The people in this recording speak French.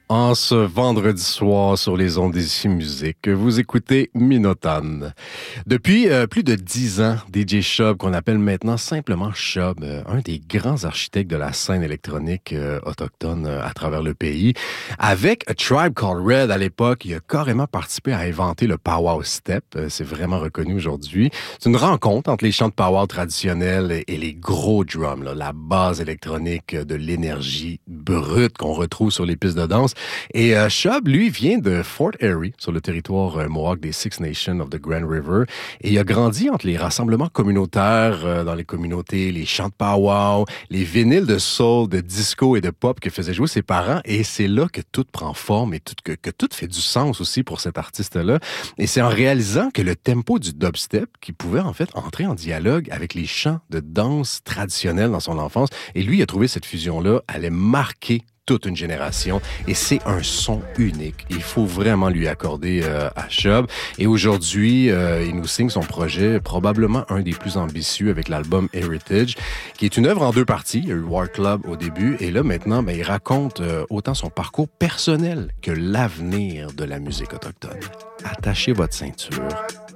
En ce vendredi soir sur les ondes d'Ici Musique, vous écoutez Minotaune. Depuis plus de 10 ans, DJ Shub, qu'on appelle maintenant simplement Shub, un des grands architectes de la scène électronique autochtone à travers le pays. Avec A Tribe Called Red à l'époque, il a carrément participé à inventer le powwow step. C'est vraiment reconnu aujourd'hui. C'est une rencontre entre les chants de powwow traditionnels et les gros drums, là, la base électronique de l'énergie brute qu'on retrouve sur les pistes de danse. Et Shub, lui, vient de Fort Erie, sur le territoire Mohawk des Six Nations of the Grand River. Et il a grandi entre les rassemblements communautaires dans les communautés, les chants de powwow, les vinyles de soul, de disco et de pop que faisaient jouer ses parents. Et c'est là que tout prend forme et que tout fait du sens aussi pour cet artiste-là. Et c'est en réalisant que le tempo du dubstep, qui pouvait en fait entrer en dialogue avec les chants de danse traditionnels dans son enfance, et lui, il a trouvé cette fusion-là allait marquer toute une génération, et c'est un son unique. Il faut vraiment lui accorder à Shub. Et aujourd'hui, il nous signe son projet, probablement un des plus ambitieux avec l'album Heritage, qui est une œuvre en 2 parties. Il y a eu War Club au début, et là, maintenant, il raconte autant son parcours personnel que l'avenir de la musique autochtone. Attachez votre ceinture.